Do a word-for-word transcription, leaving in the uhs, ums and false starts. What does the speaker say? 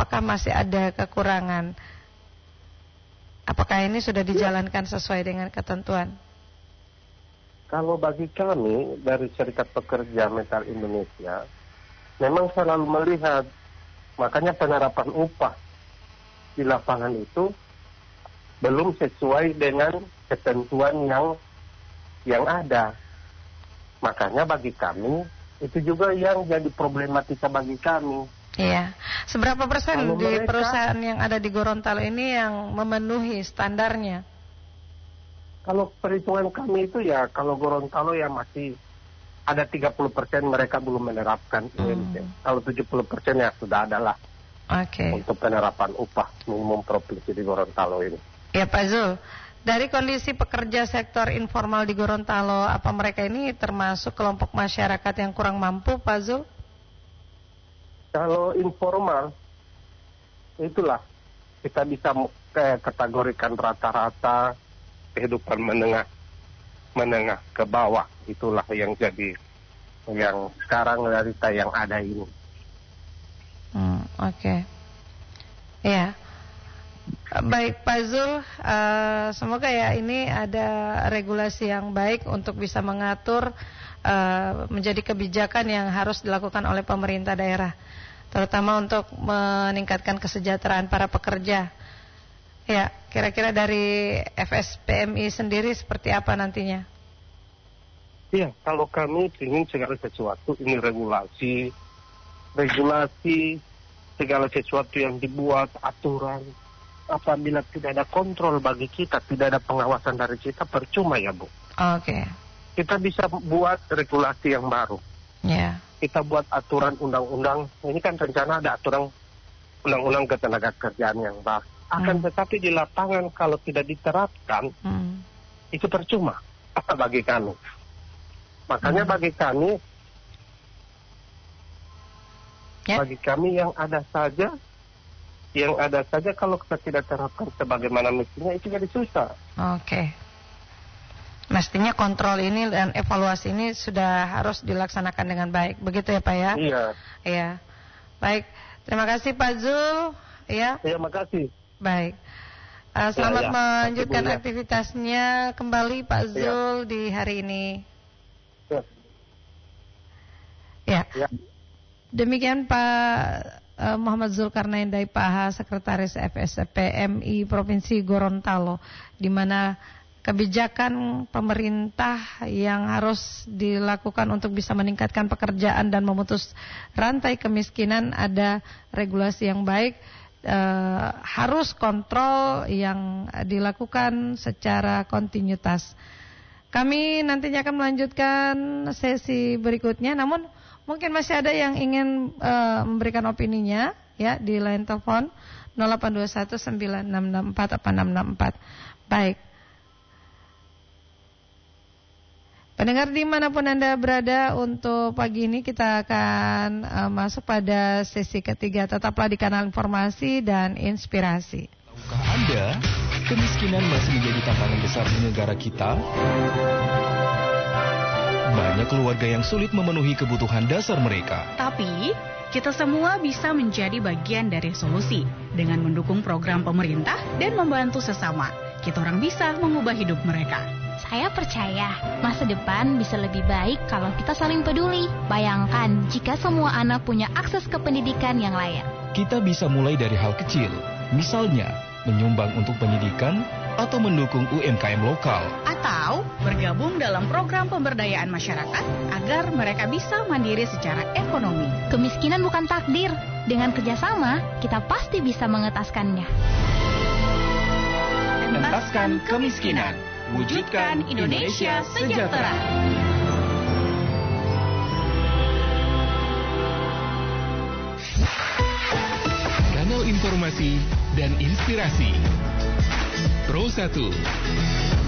apakah masih ada kekurangan? Apakah ini sudah dijalankan sesuai dengan ketentuan? Kalau bagi kami dari Serikat Pekerja Metal Indonesia, memang selalu melihat, makanya penerapan upah di lapangan itu belum sesuai dengan ketentuan yang yang ada. Makanya bagi kami itu juga yang jadi problematika bagi kami. Iya. Seberapa persen Kalau di mereka, perusahaan yang ada di Gorontalo ini yang memenuhi standarnya? Kalau perhitungan kami itu ya, kalau Gorontalo ya masih ada tiga puluh persen mereka belum menerapkan U M P. Hmm. Kalau tujuh puluh persen ya sudah ada lah. Oke. Okay. Untuk penerapan upah minimum provinsi di Gorontalo ini. Ya Pak Zul, dari kondisi pekerja sektor informal di Gorontalo, apa mereka ini termasuk kelompok masyarakat yang kurang mampu, Pak Zul? Kalau informal, itulah kita bisa kategorikan rata-rata kehidupan menengah menengah ke bawah. Itulah yang jadi yang sekarang realita yang ada ini. Hmm, Oke, okay. Ya. Baik Pak Zul, uh, semoga ya ini ada regulasi yang baik untuk bisa mengatur uh, menjadi kebijakan yang harus dilakukan oleh pemerintah daerah, terutama untuk meningkatkan kesejahteraan para pekerja. Ya, kira-kira dari F S P M I sendiri seperti apa nantinya? Iya, kalau kami ingin segala sesuatu ini regulasi, regulasi segala sesuatu yang dibuat aturan. Apabila tidak ada kontrol bagi kita, tidak ada pengawasan dari kita, percuma ya Bu. Oke. Okay. Kita bisa buat regulasi yang baru. Ya. Yeah. Kita buat aturan undang-undang. Ini kan rencana ada aturan undang-undang ketenaga kerjaan yang baru. Akan hmm. tetapi di lapangan kalau tidak diterapkan, hmm. itu percuma bagi kami. Makanya hmm. bagi kami, yeah. bagi kami yang ada saja. Yang ada saja kalau kita tidak terapkan sebagaimana mestinya itu jadi susah. Oke. Okay. Mestinya kontrol ini dan evaluasi ini sudah harus dilaksanakan dengan baik. Begitu ya Pak ya? Iya. Iya. Baik. Terima kasih Pak Zul. Ya. Terima kasih. Baik. Uh, selamat ya, ya. melanjutkan Kasih, aktivitasnya kembali Pak Zul ya. di hari ini. Ya. Ya. ya. Demikian Pak Muhammad Zulkarnain Daipaha, Sekretaris F S P M I Provinsi Gorontalo, di mana kebijakan pemerintah yang harus dilakukan untuk bisa meningkatkan pekerjaan dan memutus rantai kemiskinan, ada regulasi yang baik, eh, harus kontrol yang dilakukan secara kontinuitas. Kami nantinya akan melanjutkan sesi berikutnya, namun mungkin masih ada yang ingin uh, memberikan opininya ya di line telepon nol delapan dua satu sembilan enam enam empat enam enam empat. Baik. Pendengar dimanapun Anda berada, untuk pagi ini kita akan uh, masuk pada sesi ketiga. Tetaplah di kanal informasi dan inspirasi. Tahukah Anda, kemiskinan masih menjadi tantangan besar di negara kita? Banyak keluarga yang sulit memenuhi kebutuhan dasar mereka. Tapi, kita semua bisa menjadi bagian dari solusi dengan mendukung program pemerintah dan membantu sesama. Kita orang bisa mengubah hidup mereka. Saya percaya masa depan bisa lebih baik kalau kita saling peduli. Bayangkan jika semua anak punya akses ke pendidikan yang layak. Kita bisa mulai dari hal kecil, misalnya menyumbang untuk pendidikan atau mendukung U M K M lokal. Atau bergabung dalam program pemberdayaan masyarakat agar mereka bisa mandiri secara ekonomi. Kemiskinan bukan takdir. Dengan kerjasama, kita pasti bisa mengetaskannya. Entaskan kemiskinan. Wujudkan Indonesia sejahtera. Kanal informasi dan inspirasi Pro satu.